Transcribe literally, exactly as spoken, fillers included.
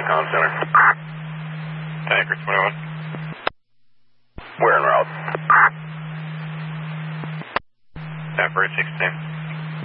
Town Center. Tanker twenty-one. We're en route. Temporary sixteen.